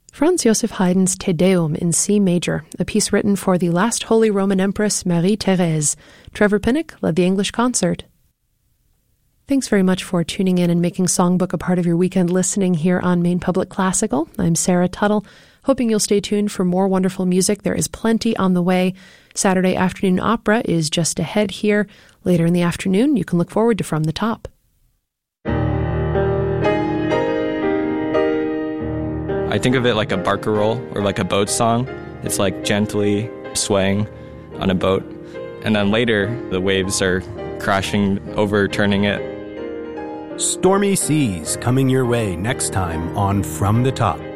Franz Joseph Haydn's Te Deum in C major, a piece written for the last Holy Roman Empress Marie-Thérèse. Trevor Pinnock led the English concert. Thanks very much for tuning in and making Songbook a part of your weekend listening here on Maine Public Classical. I'm Sarah Tuttle, hoping you'll stay tuned for more wonderful music. There is plenty on the way. Saturday afternoon opera is just ahead here. Later in the afternoon, you can look forward to From the Top. I think of it like a barcarolle or like a boat song. It's like gently swaying on a boat. And then later, the waves are crashing, overturning it. Stormy Seas coming your way next time on From the Top.